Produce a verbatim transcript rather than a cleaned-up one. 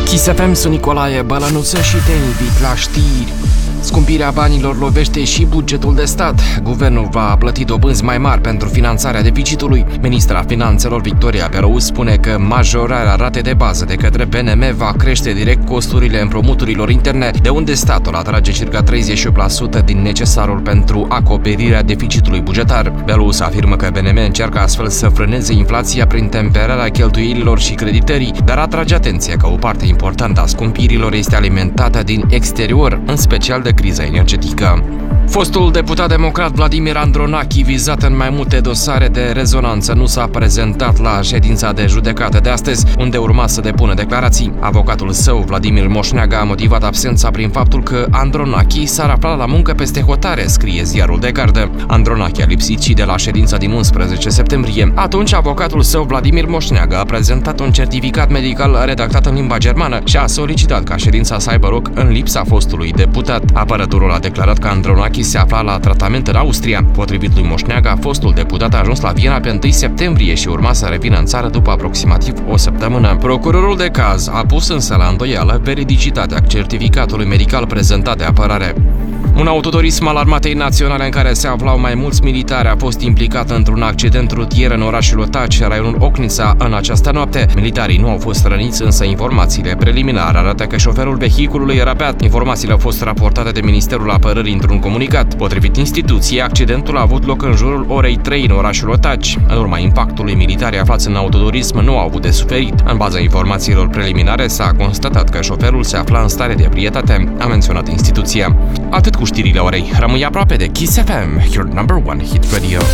Kiss F M, sunt Nicolae Bălănuță și te invit la știri. Scumpirea banilor lovește și bugetul de stat. Guvernul va plăti dobânzi mai mari pentru finanțarea deficitului. Ministra Finanțelor Victoria Belău spune că majorarea ratei de bază de către B N M va crește direct costurile împrumuturilor interne, de unde statul atrage circa treizeci și opt la sută din necesarul pentru acoperirea deficitului bugetar. Belău afirmă că B N M încearcă astfel să frâneze inflația prin temperarea cheltuielilor și creditării, dar atrage atenție că o parte importantă a scumpirilor este alimentată din exterior, în special de criza energetică. Fostul deputat democrat Vladimir Andronachi, vizat în mai multe dosare de rezonanță, nu s-a prezentat la ședința de judecată de astăzi, unde urma să depună declarații. Avocatul său, Vladimir Moșneaga, a motivat absența prin faptul că Andronachi s-ar afla la muncă peste hotare, scrie ziarul de gardă. Andronachi a lipsit și de la ședința din unsprezece septembrie. Atunci, avocatul său, Vladimir Moșneaga, a prezentat un certificat medical redactat în limba germană și a solicitat ca ședința să aibă loc în lipsa fostului deputat. Apărătorul a declarat că Andronachi se afla la tratament în Austria. Potrivit lui Moșneaga, fostul deputat a ajuns la Viena pe întâi septembrie și urma să revină în țară după aproximativ o săptămână. Procurorul de caz a pus însă la îndoială veridicitatea certificatului medical prezentat de apărare. Un autoturism al Armatei Naționale în care se aflau mai mulți militari a fost implicat într-un accident rutier în orașul Taci, raionul Ocnița, în această noapte. Militarii nu au fost răniți, însă informațiile preliminare arată că șoferul vehiculului era beat. Informațiile au fost raportate de Ministerul Apărării într-un comunicat. Potrivit instituției, accidentul a avut loc în jurul orei trei în orașul Taci. În urma impactului, militarii aflați în autoturism nu au avut de suferit. În baza informațiilor preliminare s-a constatat că șoferul se afla în stare de ebrietate, a menționat instituția. Atât cu știrile orei. Rămâi aproape de Kiss F M, your number one hit radio.